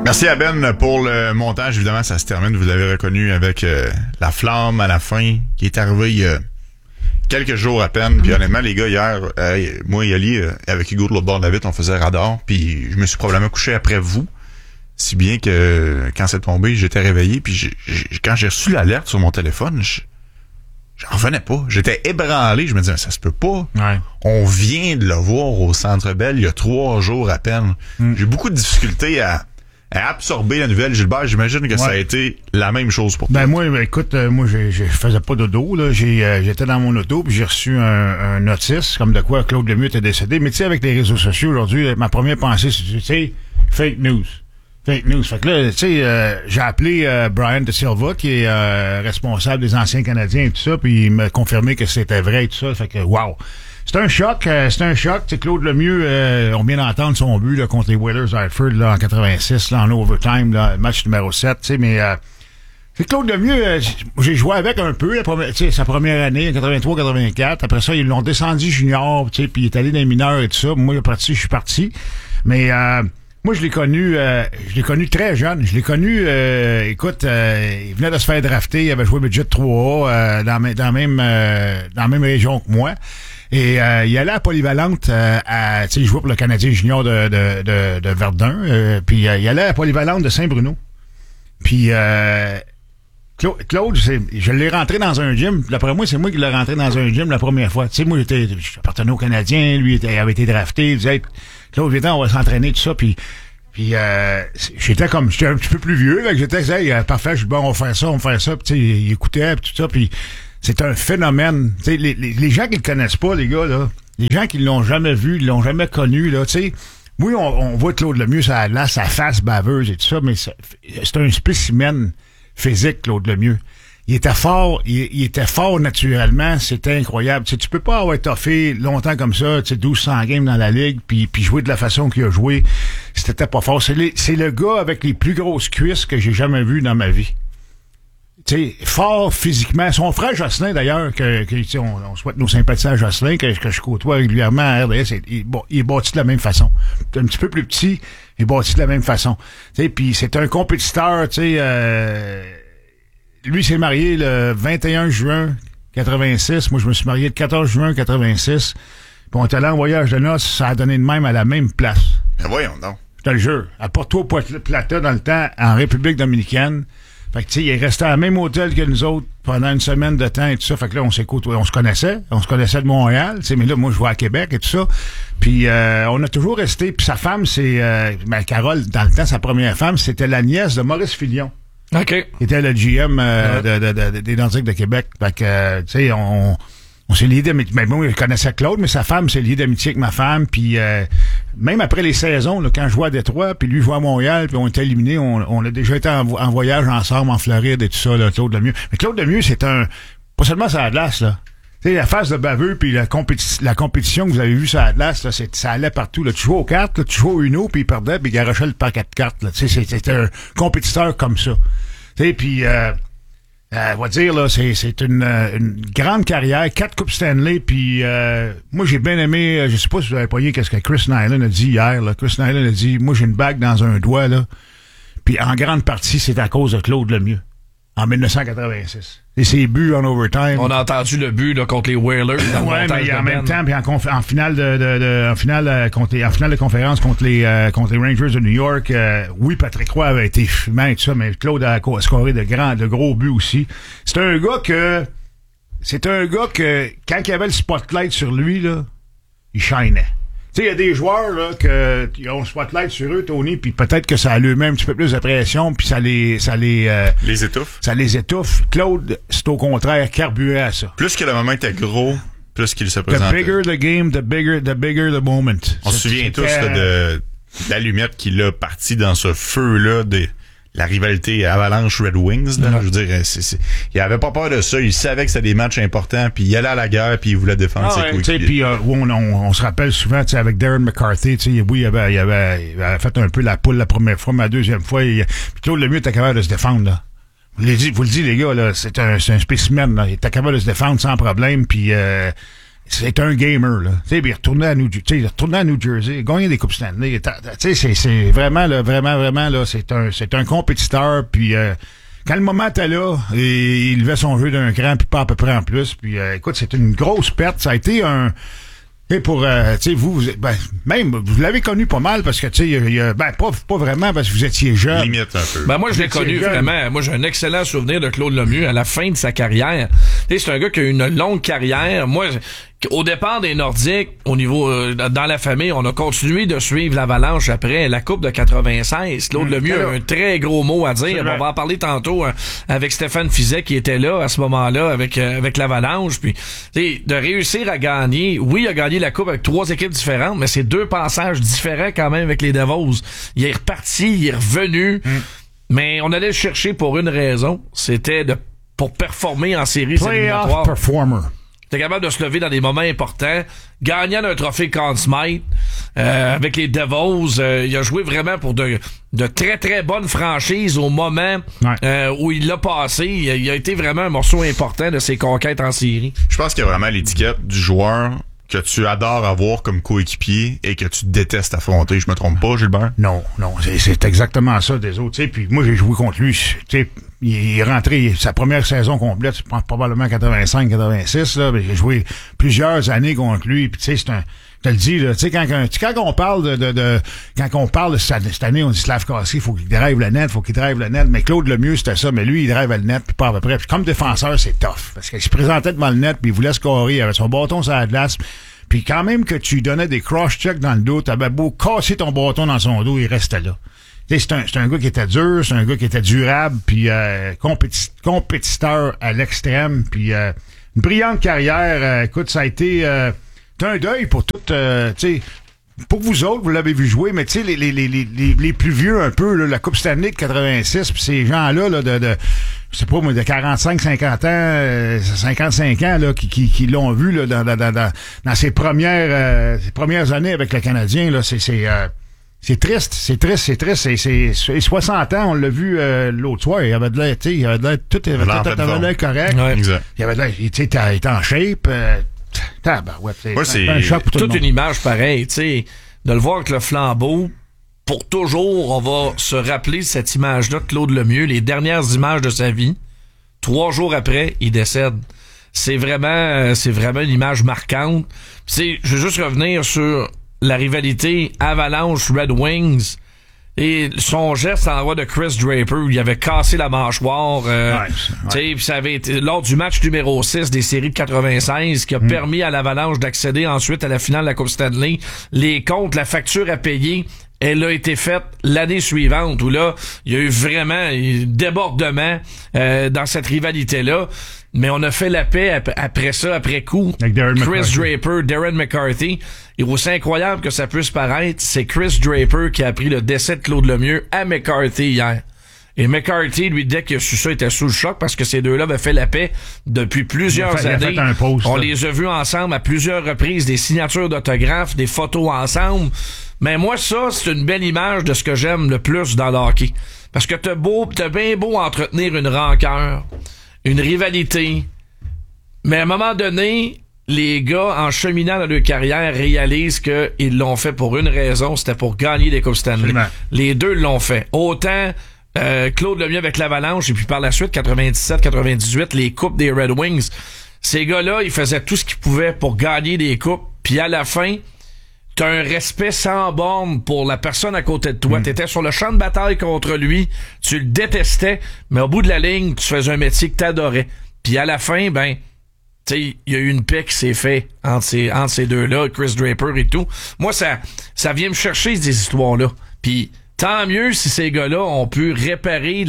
Merci à Ben pour le montage. Évidemment, ça se termine, vous l'avez reconnu, avec la flamme à la fin qui est arrivée il y a quelques jours à peine. Puis honnêtement, les gars, hier, moi et Ali, avec Hugo de l'autre bord de la vitre, on faisait radar. Puis je me suis probablement couché après vous. Si bien que quand c'est tombé, j'étais réveillé. Puis quand j'ai reçu l'alerte sur mon téléphone, j'en revenais pas. J'étais ébranlé. Je me disais, ça se peut pas. Ouais. On vient de le voir au Centre Bell il y a 3 jours à peine. J'ai beaucoup de difficultés à absorber la nouvelle. Gilbert, j'imagine que ça a été la même chose pour toi. Ben moi, écoute, moi je faisais pas dodo, là. J'étais dans mon auto, puis j'ai reçu un notice, comme de quoi Claude Lemieux était décédé. Mais tu sais, avec les réseaux sociaux aujourd'hui, ma première pensée, c'est, tu sais, fake news. Fait que là, tu sais, j'ai appelé Brian De Silva, qui est responsable des anciens Canadiens et tout ça, puis il m'a confirmé que c'était vrai et tout ça. Fait que, wow! C'est un choc. Tu sais, Claude Lemieux, on vient d'entendre son but là, contre les Whalers Hartford là, en 86, là, en overtime, là, match numéro 7, tu sais, mais c'est Claude Lemieux, j'ai joué avec un peu, sa première année, en 83-84. Après ça, ils l'ont descendu junior, tu sais, puis il est allé dans les mineurs et tout ça. Moi, je suis parti. Mais moi, je l'ai connu très jeune. Je l'ai connu, écoute, il venait de se faire drafter, il avait joué budget 3A dans la même région que moi. Et il allait à la polyvalente, tu sais, il jouait pour le Canadien junior de Verdun. Puis il allait à la polyvalente de Saint-Bruno. Puis Claude, je l'ai rentré dans un gym. D'après moi, c'est moi qui l'ai rentré dans un gym la première fois. Tu sais, moi, j'appartenais au Canadien, lui avait été drafté. Il disait, hey, Claude, viens, on va s'entraîner, tout ça. Puis j'étais un petit peu plus vieux. Là, que j'étais, hey, parfait, je dis, bon, on va faire ça. Puis tu sais, il écoutait, puis tout ça. Puis c'est un phénomène. Tu sais, les gens qui le connaissent pas, les gars, là, les gens qui l'ont jamais vu, ils l'ont jamais connu, là, tu sais. Oui, on voit Claude Lemieux, sa face baveuse et tout ça, mais c'est un spécimen physique, Claude Lemieux. Il était fort naturellement, c'était incroyable. Tu sais, tu peux pas avoir toffé longtemps comme ça, tu sais, 1200 games dans la ligue, puis jouer de la façon qu'il a joué. C'était pas fort. C'est le gars avec les plus grosses cuisses que j'ai jamais vu dans ma vie. Tu sais, fort physiquement. Son frère Jocelyn, d'ailleurs, on souhaite nos sympathies à Jocelyn, que je côtoie régulièrement à RDS, il est bâti de la même façon. Un petit peu plus petit, il est bâti de la même façon. Tu sais, puis c'est un compétiteur, tu sais, lui s'est marié le 21 juin 86. Moi, je me suis marié le 14 juin 86. Puis on est allé en voyage de noces, ça a donné de même à la même place. Ben voyons donc. Je te le jure. À Porto Plata, dans le temps, en République dominicaine. Fait que, tu sais, il est resté à la même hôtel que nous autres pendant une semaine de temps et tout ça. Fait que là, on se connaissait de Montréal, tu sais, mais là, moi, je vois à Québec et tout ça. Puis, on a toujours resté. Puis sa femme, c'est, Carole, dans le temps, sa première femme, c'était la nièce de Maurice Filion. OK. Qui était le GM des Nordiques de Québec. Fait que, tu sais, on s'est liés d'amitié. Ben, moi, je connaissais Claude, mais sa femme s'est liée d'amitié avec ma femme. Puis même après les saisons, là, quand je jouais à Détroit, puis lui jouait à Montréal, puis on était éliminés, on a déjà été en voyage ensemble en Floride et tout ça, là, Claude Lemieux. Mais Claude Lemieux, c'est pas seulement sur la glace, là. Tu sais, la phase de baveux, puis la compétition que vous avez vue sur la glace, là, ça allait partout. Là. Tu jouais aux cartes, là, tu jouais au Uno, puis il perdait, puis il garochait le paquet de cartes. Là. Tu sais, c'était un compétiteur comme ça. Tu sais, puis on va dire, là, c'est une grande carrière, 4 Coupes Stanley, puis moi, j'ai bien aimé, je sais pas si vous avez poigné qu'est-ce que Chris Nyland a dit hier, là. Chris Nyland a dit, moi, j'ai une bague dans un doigt, là, puis en grande partie, c'est à cause de Claude Lemieux, en 1986. Et ses buts en overtime. On a entendu le but, là, contre les Whalers. Ouais, mais en même temps, puis en finale en finale de conférence contre les Rangers de New York, oui, Patrick Roy avait été fumant et tout ça, mais Claude a scoré de gros buts aussi. C'est un gars que, quand il y avait le spotlight sur lui, là, il shinait. Tu sais, il y a des joueurs, là, qui ont le spotlight sur eux, Tony, puis peut-être que ça a lui-même un petit peu plus de pression, puis ça les étouffe. Ça les étouffe. Claude, c'est au contraire carburé à ça. Plus que le moment était gros, plus qu'il se présente. The bigger the game, the bigger the moment. On se souvient tous de l'allumette qu'il a parti dans ce feu-là de la rivalité Avalanche-Red Wings. Là, je veux dire, il avait pas peur de ça. Il savait que c'était des matchs importants, puis il allait à la guerre, puis il voulait défendre ses coéquipiers. Puis on se rappelle souvent, avec Darren McCarthy, oui, il avait fait un peu la poule la première fois, mais la deuxième fois, puis Claude Lemieux était capable de se défendre. Là. Vous le dites, les gars, là, c'est un spécimen. Là. Il était capable de se défendre sans problème, puis c'est un gamer, là. Tu sais, il retournait à New Jersey, gagné des Coupes Stanley. Tu sais, c'est vraiment, là, vraiment, là, c'est un compétiteur, puis quand le moment était là, et il levait son jeu d'un cran, puis pas à peu près en plus, puis écoute, c'est une grosse perte. Ça a été un... Et pour, tu sais, même, vous l'avez connu pas mal parce que, tu sais, pas vraiment parce que vous étiez jeune. Limite un peu. Ben, moi, je l'ai connu vraiment. Moi, j'ai un excellent souvenir de Claude Lemieux à la fin de sa carrière. Tu sais, c'est un gars qui a eu une longue carrière. Moi, au départ des Nordiques, au niveau, dans la famille, on a continué de suivre l'Avalanche après la Coupe de 96. Claude Lemieux a un très gros mot à dire. On va en parler tantôt avec Stéphane Fiset qui était là à ce moment-là avec l'Avalanche. Puis, tu sais, de réussir à gagner. Oui, il a gagné la Coupe avec 3 équipes différentes, mais c'est 2 passages différents quand même avec les Devils. Il est reparti, il est revenu. Mais on allait le chercher pour une raison. C'était pour performer en séries éliminatoires. Playoff performer. T'es capable de se lever dans des moments importants, gagnant un trophée Conn Smythe avec les Devils. Il a joué vraiment pour de très très bonnes franchises au moment où il l'a passé. Il a été vraiment un morceau important de ses conquêtes en série. Je pense qu'il y a vraiment l'étiquette du joueur que tu adores avoir comme coéquipier et que tu détestes affronter. Je me trompe pas, Gilbert? Non, c'est exactement ça des autres. T'sais, puis moi, j'ai joué contre lui. T'sais, il est rentré sa première saison complète, je pense probablement 85-86. Là, j'ai joué plusieurs années contre lui. Puis tu sais, je te le dis, là, tu sais, quand on parle quand on parle de cette année, on dit Slavkovsky, il faut qu'il drive le net, mais Claude Lemieux, c'était ça, mais lui, il drive le net, puis pas à peu près. Puis comme défenseur, c'est tough, parce qu'il se présentait devant le net, puis il voulait scorer, il avait son bâton sur la glace, puis quand même que tu lui donnais des cross-checks dans le dos, t'avais beau casser ton bâton dans son dos, il restait là. C'est un gars qui était dur, c'est un gars qui était durable, puis compétiteur à l'extrême, puis une brillante carrière. Écoute, ça a été c'est un deuil pour tout, tu sais, pour vous autres, vous l'avez vu jouer, mais tu sais, les plus vieux un peu, là, la Coupe Stanley de 86, puis ces gens-là, là, je sais pas moi, de 45, 50 ans, 55 ans, là, qui l'ont vu, là, dans ses premières années avec le Canadien, là, c'est triste. C'est 60 ans, on l'a vu l'autre soir, il avait de l'air, tu sais, il avait de l'air, tout avait l'air correct. Ouais. Exact. Il avait de l'air, tu sais, il était en shape. C'est un choc pour tout le toute monde. une image pareille, tu sais, de le voir avec le flambeau. Pour toujours, on va se rappeler cette image-là de Claude Lemieux, les dernières images de sa vie. 3 jours après, il décède. C'est vraiment une image marquante. Je veux juste revenir sur la rivalité Avalanche-Red Wings et son geste en l'endroit de Chris Draper où il avait cassé la mâchoire. Puis ça avait été lors du match numéro 6 des séries de 96 qui a permis à l'Avalanche d'accéder ensuite à la finale de la Coupe Stanley. Les comptes, la facture à payer, elle a été faite l'année suivante où là, il y a eu vraiment un débordement dans cette rivalité-là. Mais on a fait la paix après ça, après coup. Chris Draper, Darren McCarthy. Et aussi incroyable que ça puisse paraître, c'est Chris Draper qui a appris le décès de Claude Lemieux à McCarthy hier. Et McCarthy, lui, dès qu'il a su ça, était sous le choc parce que ces deux-là avaient fait la paix depuis plusieurs années. On les a vus ensemble à plusieurs reprises, des signatures d'autographes, des photos ensemble. Mais moi, ça, c'est une belle image de ce que j'aime le plus dans le hockey. Parce que t'as bien beau entretenir une rancœur, une rivalité, mais à un moment donné, les gars, en cheminant dans leur carrière, réalisent qu'ils l'ont fait pour une raison, c'était pour gagner des Coupes Stanley. Absolument. Les deux l'ont fait. Autant Claude Lemieux avec l'Avalanche, et puis par la suite, 97-98, les Coupes des Red Wings. Ces gars-là, ils faisaient tout ce qu'ils pouvaient pour gagner des Coupes, puis à la fin, t'as un respect sans borne pour la personne à côté de toi. T'étais sur le champ de bataille contre lui, tu le détestais, mais au bout de la ligne, tu faisais un métier que t'adorais. Puis à la fin, ben, tu sais, il y a eu une paix qui s'est faite entre ces deux-là, Chris Draper et tout. Moi, ça vient me chercher ces histoires-là. Puis tant mieux si ces gars-là ont pu réparer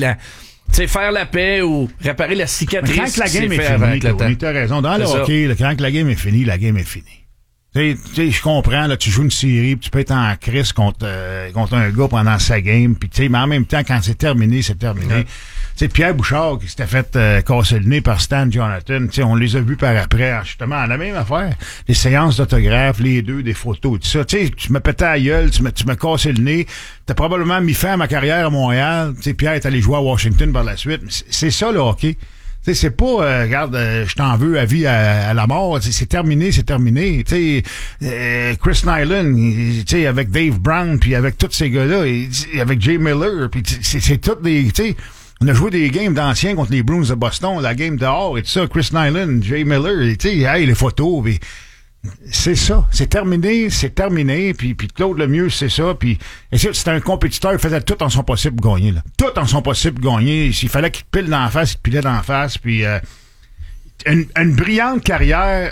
faire la paix ou réparer la cicatrice. Mais quand la game est finie, t'as raison. Dans le hockey, quand la game est finie, la game est finie. Tu sais, je comprends, là, tu joues une série, pis tu peux être en crise contre un gars pendant sa game, puis tu sais, mais en même temps, quand c'est terminé, c'est terminé. Ouais. Tu sais, Pierre Bouchard, qui s'était fait casser le nez par Stan Jonathan, tu sais, on les a vus par après, justement, la même affaire. Les séances d'autographes, les deux, des photos, tout ça. Tu sais, tu me pétais à la gueule, tu me cassais le nez. T'as probablement mis fin à ma carrière à Montréal. Tu sais, Pierre est allé jouer à Washington par la suite. C'est ça, le hockey. Tu sais, c'est pas, regarde, je t'en veux à vie à la mort. C'est terminé, c'est terminé. Tu sais, Chris Nyland, tu sais, avec Dave Brown, puis avec tous ces gars-là, et avec Jay Miller, puis c'est toutes des, tu sais, on a joué des games d'anciens contre les Bruins de Boston, la game dehors et tout ça. Chris Nyland, Jay Miller, tu sais, hey, les photos, puis c'est ça, c'est terminé, puis Claude Lemieux, c'est ça, puis c'était un compétiteur, il faisait tout en son possible pour gagner, là. Tout en son possible pour gagner. S'il fallait qu'il te pile dans la face, il te pilait dans la face, puis une brillante carrière,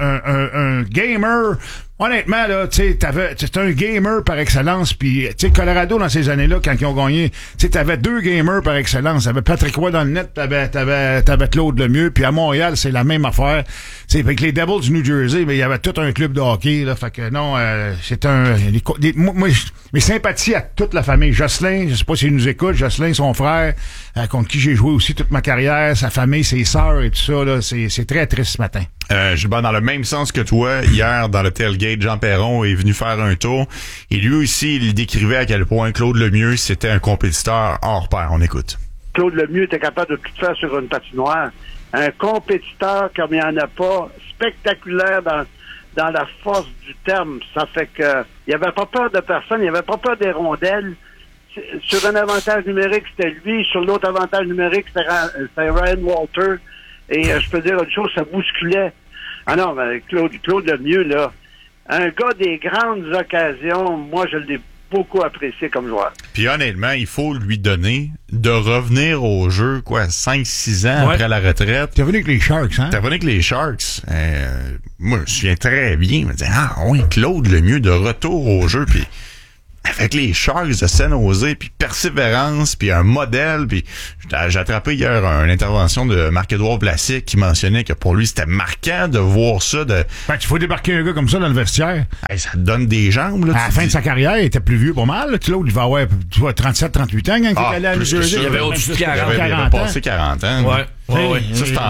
un gamer. Honnêtement, là, tu sais, c'était un gamer par excellence, puis tu sais, Colorado, dans ces années-là, quand ils ont gagné, tu sais, t'avais 2 gamers par excellence. T'avais Patrick Roy dans le net, t'avais Claude Lemieux, puis à Montréal, c'est la même affaire. Tu sais, avec les Devils du New Jersey, mais il y avait tout un club de hockey, là, fait que non, c'est moi, mes sympathies à toute la famille. Jocelyn, je sais pas s'il nous écoute, Jocelyn, son frère, contre qui j'ai joué aussi toute ma carrière, sa famille, ses sœurs et tout ça, là, c'est très triste ce matin. Gilbert, dans le même sens que toi, hier, dans le tailgate, Jean Perron est venu faire un tour. Et lui aussi, il décrivait à quel point Claude Lemieux, c'était un compétiteur hors pair. On écoute. Claude Lemieux était capable de tout faire sur une patinoire. Un compétiteur comme il n'y en a pas, spectaculaire dans la force du terme. Ça fait que il avait pas peur de personne, il avait pas peur des rondelles. Sur un avantage numérique, c'était lui. Sur l'autre avantage numérique, c'était Ryan Walter. Et je peux dire une chose, ça bousculait. Ah non, mais Claude Lemieux, là, un gars des grandes occasions, moi, je l'ai beaucoup apprécié comme joueur. Puis honnêtement, il faut lui donner de revenir au jeu, 5-6 ans après la retraite. T'es revenu avec les Sharks, hein? T'es revenu avec les Sharks. Moi, je me souviens très bien. Je me disais, Claude Lemieux de retour au jeu, puis avec les Sharks de San Jose, puis persévérance, puis un modèle, puis j'ai attrapé hier une intervention de Marc-Édouard Vlasic qui mentionnait que pour lui, c'était marquant de voir ça. Fait qu'il faut débarquer un gars comme ça dans le vestiaire. Hey, ça te donne des jambes, là. À la fin de sa carrière, il était plus vieux pas mal. Claude, il va avoir 37-38 ans quand il allait à New Jersey. Il avait au-dessus de 40 il avait passé 40 ans. Ouais. Ça, c'était en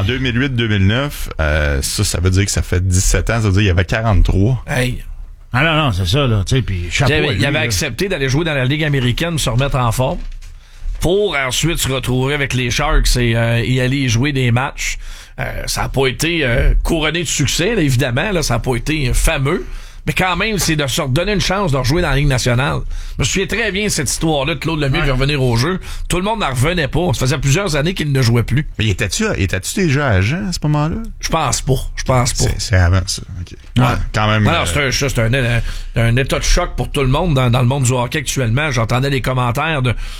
2008-2009. Ça veut dire que ça fait 17 ans. Ça veut dire qu'il y avait 43. Hey. Ah non, c'est ça, là, tu sais, puis chapeau à lui, il avait accepté d'aller jouer dans la Ligue américaine, se remettre en forme, pour ensuite se retrouver avec les Sharks et aller y jouer des matchs. Ça n'a pas été couronné de succès, là, évidemment, là, ça n'a pas été fameux, mais quand même, c'est de se redonner une chance de rejouer dans la Ligue nationale. Je me souviens très bien de cette histoire-là de Claude Lemieux de revenir au jeu. Tout le monde n'en revenait pas. Ça faisait plusieurs années qu'il ne jouait plus. Mais étais-tu déjà agent à ce moment-là? Je pense pas. C'est avant ça. Okay. Ouais, quand même. Non, c'est un état de choc pour tout le monde dans le monde du hockey actuellement. J'entendais les commentaires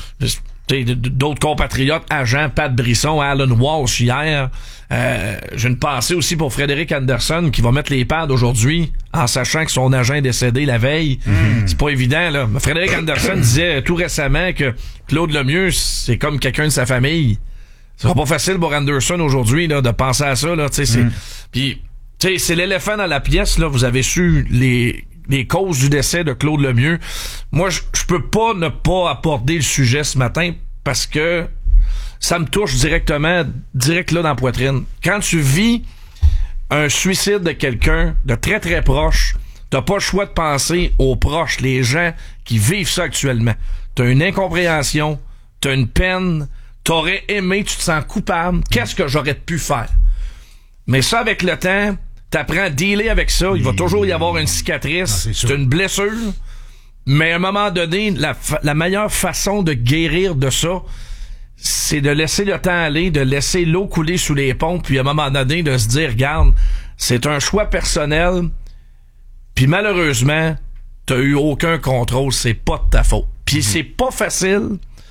d'autres compatriotes, agents, Pat Brisson, Alan Walsh hier. J'ai une pensée aussi pour Frédéric Anderson qui va mettre les pads aujourd'hui en sachant que son agent est décédé la veille. C'est pas évident, là. Frédéric Anderson disait tout récemment que Claude Lemieux, c'est comme quelqu'un de sa famille. Ce sera pas facile pour Anderson aujourd'hui là, de penser à ça. Là, puis, c'est l'éléphant dans la pièce. Là. Vous avez su les causes du décès de Claude Lemieux. Moi, je peux pas ne pas aborder le sujet ce matin parce que ça me touche direct là dans la poitrine. Quand tu vis un suicide de quelqu'un de très très proche, t'as pas le choix de penser aux proches, les gens qui vivent ça actuellement. T'as une incompréhension, t'as une peine, t'aurais aimé, tu te sens coupable. Qu'est-ce que j'aurais pu faire? Mais ça, avec le temps, t'apprends à dealer avec ça. Il va toujours y avoir une cicatrice. C'est une blessure. Mais à un moment donné, la meilleure façon de guérir de ça, c'est de laisser le temps aller, de laisser l'eau couler sous les ponts, puis à un moment donné, de se dire, regarde, c'est un choix personnel, puis malheureusement, t'as eu aucun contrôle, c'est pas de ta faute. Puis c'est pas facile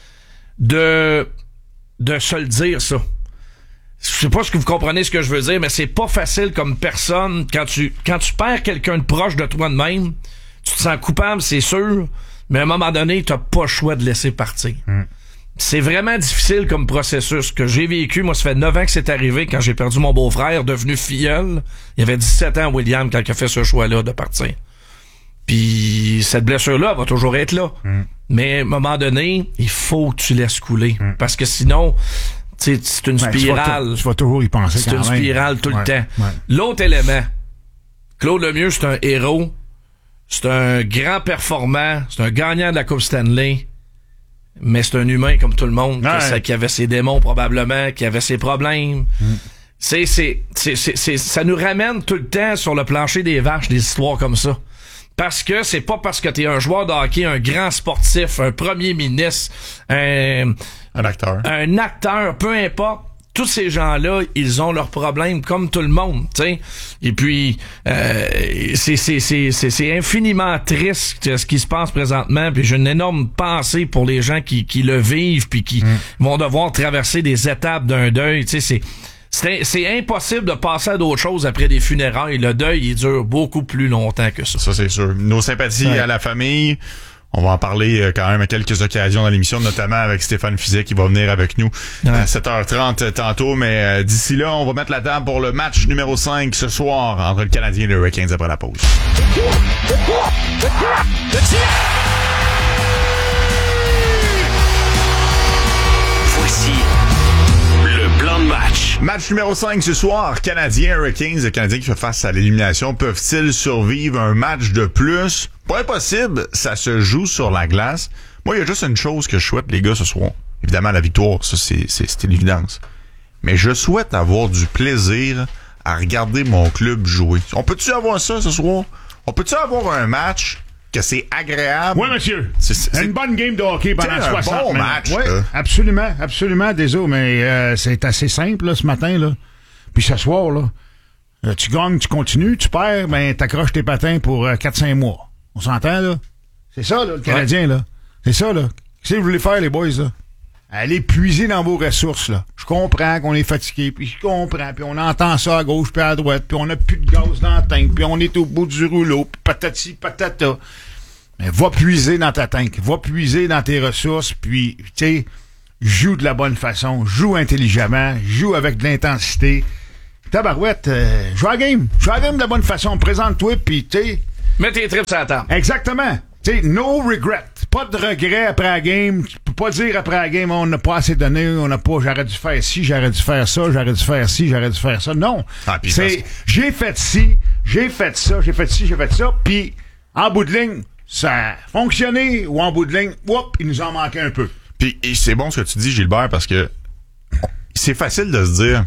de se le dire, ça. Je sais pas ce que vous comprenez ce que je veux dire, mais c'est pas facile comme personne, quand tu perds quelqu'un de proche de toi de même, tu te sens coupable, c'est sûr, mais à un moment donné, t'as pas le choix de laisser partir. C'est vraiment difficile comme processus que j'ai vécu. Moi, ça fait 9 ans que c'est arrivé quand j'ai perdu mon beau-frère, devenu filleul. Il avait 17 ans, William, quand il a fait ce choix-là de partir. Puis cette blessure-là va toujours être là. Mais à un moment donné, il faut que tu laisses couler. Parce que sinon, c'est une spirale. Tu vas toujours y penser. C'est une spirale tout le temps. Ouais. L'autre élément, Claude Lemieux, c'est un héros. C'est un grand performant. C'est un gagnant de la Coupe Stanley. Mais c'est un humain comme tout le monde, Ouais. qui avait ses démons probablement, qui avait ses problèmes. Ça nous ramène tout le temps sur le plancher des vaches, des histoires comme ça. Parce que c'est pas parce que t'es un joueur de hockey, un grand sportif, un premier ministre, un acteur, peu importe. Tous ces gens-là, ils ont leurs problèmes comme tout le monde, tu sais. Et puis, c'est infiniment triste ce qui se passe présentement. Puis j'ai une énorme pensée pour les gens qui le vivent puis qui vont devoir traverser des étapes d'un deuil. Tu sais, c'est impossible de passer à d'autres choses après des funérailles. Le deuil, il dure beaucoup plus longtemps que ça. Ça, c'est sûr. Nos sympathies à la famille. On va en parler quand même à quelques occasions dans l'émission, notamment avec Stéphane Fiset qui va venir avec nous à 7h30 tantôt. Mais d'ici là, on va mettre la table pour le match numéro 5 ce soir entre le Canadien et les Hurricanes après la pause. Voici le plan de match. Match numéro 5 ce soir, Canadien Hurricanes. Les Canadiens qui font face à l'élimination, peuvent-ils survivre un match de plus? Pas impossible, ça se joue sur la glace. Moi, il y a juste une chose que je souhaite, les gars, ce soir. Évidemment, la victoire, ça, c'est l'évidence. Mais je souhaite avoir du plaisir à regarder mon club jouer. On peut-tu avoir ça ce soir? On peut-tu avoir un match que c'est agréable? Oui, monsieur. C'est une bonne game de hockey pendant 60 bon minutes. match, Oui, là. absolument, désolé, mais c'est assez simple là, ce matin, là. Puis ce soir, là, tu gagnes, tu continues, tu perds, ben t'accroches tes patins pour 4-5 mois. On s'entend, là? C'est ça, là, le Canadien, là. C'est ça, là. Qu'est-ce que vous voulez faire, les boys, là? Allez puiser dans vos ressources, là. Je comprends qu'on est fatigué, puis je comprends, puis on entend ça à gauche puis à droite, puis on a plus de gaz dans la tank, puis on est au bout du rouleau, puis patati patata. Mais va puiser dans ta tank, va puiser dans tes ressources, puis, tu sais, joue de la bonne façon, joue intelligemment, joue avec de l'intensité. Tabarouette, joue à la game de la bonne façon, présente-toi, puis, tu sais... Mets tes trips à la table. Exactement. Tu sais, no regret. Pas de regret après la game. Tu peux pas dire après la game, on n'a pas assez donné, on n'a pas, j'aurais dû faire ci, j'aurais dû faire ça, j'aurais dû faire ci, j'aurais dû faire ça. Non. C'est, j'ai fait ci, j'ai fait ça, j'ai fait ci, j'ai fait ça, puis en bout de ligne, ça a fonctionné, ou en bout de ligne, il nous en manquait un peu. Puis et c'est bon ce que tu dis, Gilbert, parce que c'est facile de se dire,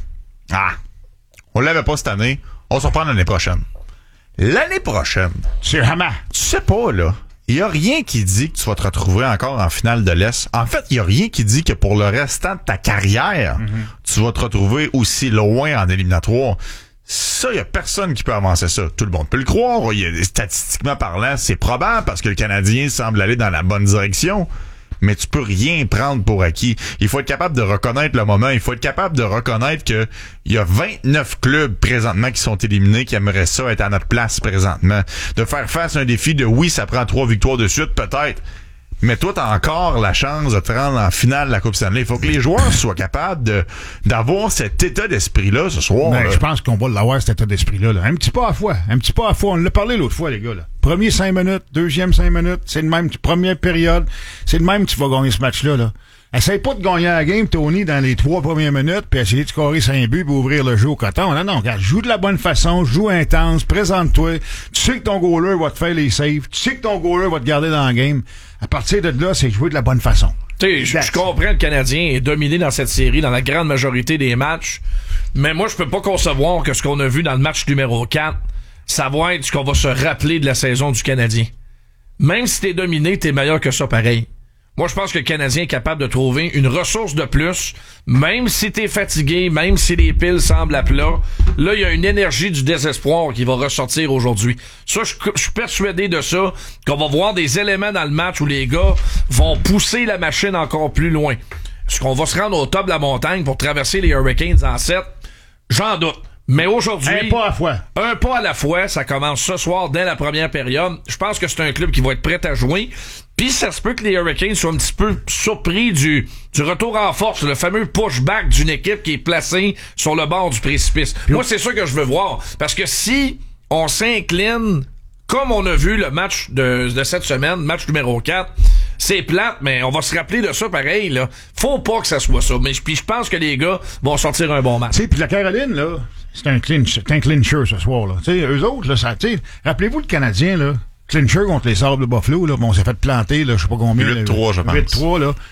on l'avait pas cette année, on se reprend l'année prochaine. L'année prochaine, c'est Hama. Tu sais pas, là. Il y a rien qui dit que tu vas te retrouver encore en finale de l'Est. En fait, il y a rien qui dit que pour le restant de ta carrière, tu vas te retrouver aussi loin en éliminatoire. Ça, il y a personne qui peut avancer ça. Tout le monde peut le croire. Statistiquement parlant, c'est probable parce que le Canadien semble aller dans la bonne direction. Mais tu peux rien prendre pour acquis. Il faut être capable de reconnaître le moment. Il faut être capable de reconnaître que il y a 29 clubs présentement qui sont éliminés qui aimeraient ça être à notre place présentement. De faire face à un défi de oui, ça prend 3 victoires de suite, peut-être. Mais toi, t'as encore la chance de te rendre en finale de la Coupe Stanley. Il faut que les joueurs soient capables d'avoir cet état d'esprit-là ce soir. Ben, je pense qu'on va l'avoir, cet état d'esprit-là. Là. Un petit pas à fois. On l'a parlé l'autre fois, les gars. Là. Premier 5 minutes, deuxième 5 minutes, c'est le même. Première période, c'est le même que tu vas gagner ce match-là. Là. Essaye pas de gagner la game, Tony, dans les 3 premières minutes, puis essayer de scorer 5 buts, puis ouvrir le jeu au coton. Non, regarde, joue de la bonne façon, joue intense, présente-toi. Tu sais que ton goaler va te faire les saves. Tu sais que ton goaler va te garder dans la game. À partir de là, c'est jouer de la bonne façon. Tu sais, je comprends le Canadien est dominé dans cette série dans la grande majorité des matchs, mais moi, je peux pas concevoir que ce qu'on a vu dans le match numéro 4, ça va être ce qu'on va se rappeler de la saison du Canadien. Même si t'es dominé, t'es meilleur que ça pareil. Moi, je pense que le Canadien est capable de trouver une ressource de plus, même si t'es fatigué, même si les piles semblent à plat. Là, il y a une énergie du désespoir qui va ressortir aujourd'hui. Ça, je suis persuadé de ça, qu'on va voir des éléments dans le match où les gars vont pousser la machine encore plus loin. Est-ce qu'on va se rendre au top de la montagne pour traverser les Hurricanes en 7? J'en doute. Mais aujourd'hui, un pas à la fois. Un pas à la fois, ça commence ce soir dès la première période. Je pense que c'est un club qui va être prêt à jouer. Puis ça se peut que les Hurricanes soient un petit peu surpris du retour en force, le fameux pushback d'une équipe qui est placée sur le bord du précipice. Moi, c'est ça que je veux voir. Parce que si on s'incline, comme on a vu le match de cette semaine, match numéro 4, c'est plate, mais on va se rappeler de ça pareil, là. Faut pas que ça soit ça. Mais puis je pense que les gars vont sortir un bon match. Tu sais, puis la Caroline, là, c'est un clincher ce soir, là. Tu sais, eux autres, là, ça, tu sais, rappelez-vous le Canadien, là, clincher contre les Sabres de Buffalo, là, bon, on s'est fait planter, là, je sais pas combien. 8-3, je pense. 8-3, là.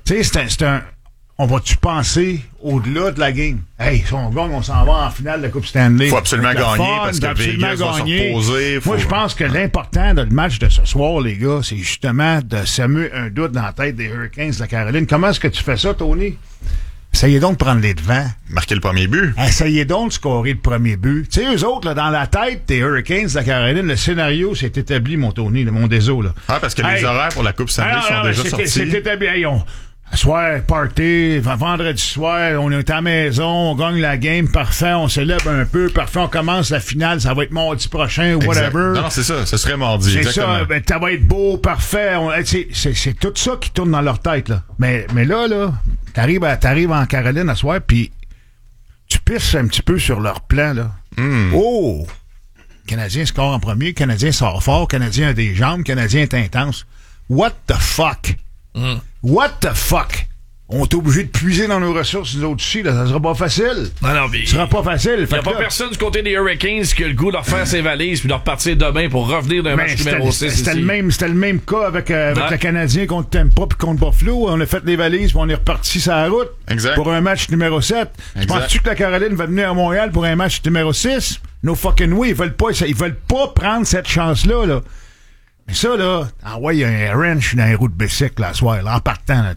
Tu sais, c'est un... On va-tu penser au-delà de la game? Hey, si on gagne, on s'en va en finale de la Coupe Stanley. Faut absolument Avec le gagner fun, parce que absolument Vegas va se reposer. Moi, je pense que l'important dans le match de ce soir, les gars, c'est justement de semer un doute dans la tête des Hurricanes de la Caroline. Comment est-ce que tu fais ça, Tony? Essayez donc de prendre les devants. Marquer le premier but. Essayez donc de scorer le premier but. Tu sais, eux autres, là, dans la tête des Hurricanes de la Caroline, le scénario s'est établi, mon Tony, mon désolé. Ah, parce que les horaires pour la Coupe Stanley sont déjà sortis. C'est établi. Hey, soir, party, vendredi soir, on est à la maison, on gagne la game, parfait, on célèbre un peu, parfait, on commence la finale, ça va être mardi prochain, whatever. Non, c'est ça, ce serait mardi, c'est exactement. Ça, ça va être beau, parfait. C'est tout ça qui tourne dans leur tête, là. Mais là, t'arrives en Caroline à soir, puis tu pisses un petit peu sur leur plan, là. Oh! Canadien score en premier, Canadien sort fort, Canadien a des jambes, Canadien est intense. What the fuck? What the fuck? On est obligé de puiser dans nos ressources, nous autres aussi, là. Ça sera pas facile. Non, mais... Ça sera pas facile. Il n'y a pas personne du côté des Hurricanes qui a le goût de refaire ses valises puis de repartir demain pour revenir d'un match numéro 6. C'était le même cas avec le Canadien contre Tampa puis contre Buffalo. On a fait les valises puis on est reparti sur la route pour un match numéro 7. Tu penses-tu que la Caroline va venir à Montréal pour un match numéro 6? No fucking way. Ils veulent pas prendre cette chance-là, là. Mais ça, là, il y a un wrench dans les roues de bicycle, là, soir, là, en partant, là,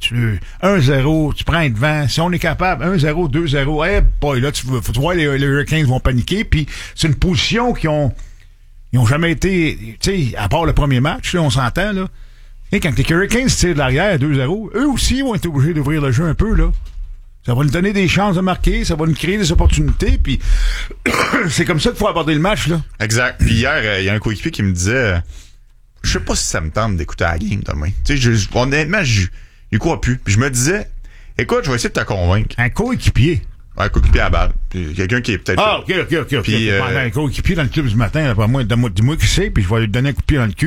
1-0, tu prends un devant, si on est capable, 1-0, 2-0, boy, là, tu vois, les Hurricanes vont paniquer, puis c'est une position ils ont jamais été, tu sais, à part le premier match, là, on s'entend, là. Et quand les Hurricanes tirent de l'arrière à 2-0, eux aussi vont être obligés d'ouvrir le jeu un peu, là. Ça va nous donner des chances de marquer, ça va nous créer des opportunités, puis c'est comme ça qu'il faut aborder le match, là. Exact. Puis hier, il y a un coéquipier qui me disait... Je sais pas si ça me tente d'écouter la game demain. Tu sais, honnêtement, j'y crois plus. Puis je me disais, écoute, je vais essayer de te convaincre. Un coéquipier? Ouais, un coéquipier à balle. Puis quelqu'un qui est peut-être... Ah, OK. Puis, un coéquipier dans le club du matin, dis-moi qui c'est, puis je vais lui donner un coup de pied dans le cul.